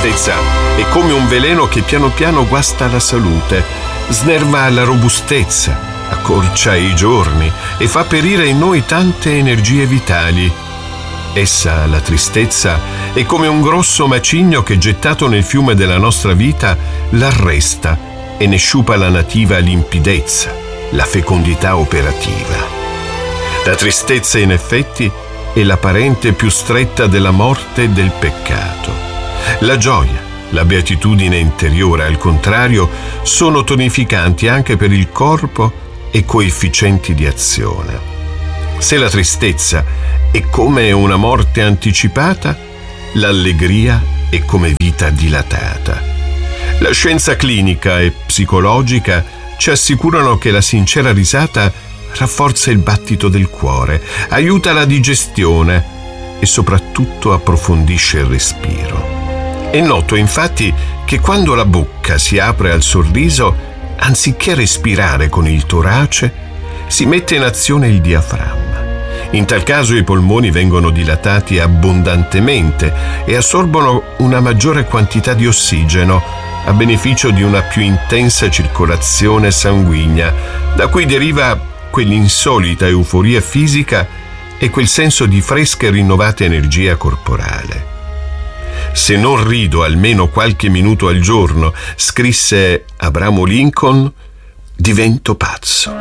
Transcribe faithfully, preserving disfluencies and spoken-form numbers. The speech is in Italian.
tristezza è come un veleno che piano piano guasta la salute, snerva la robustezza, accorcia i giorni e fa perire in noi tante energie vitali. Essa, la tristezza, è come un grosso macigno che, gettato nel fiume della nostra vita, l'arresta e ne sciupa la nativa limpidezza, la fecondità operativa. La tristezza, in effetti, è la parente più stretta della morte e del peccato. La gioia, la beatitudine interiore, al contrario, sono tonificanti anche per il corpo e coefficienti di azione. Se la tristezza è come una morte anticipata, l'allegria è come vita dilatata. La scienza clinica e psicologica ci assicurano che la sincera risata rafforza il battito del cuore, aiuta la digestione e soprattutto approfondisce il respiro. È noto infatti che quando la bocca si apre al sorriso, anziché respirare con il torace, si mette in azione il diaframma. In tal caso i polmoni vengono dilatati abbondantemente e assorbono una maggiore quantità di ossigeno a beneficio di una più intensa circolazione sanguigna, da cui deriva quell'insolita euforia fisica e quel senso di fresca e rinnovata energia corporale. Se non rido almeno qualche minuto al giorno, scrisse Abramo Lincoln, divento pazzo.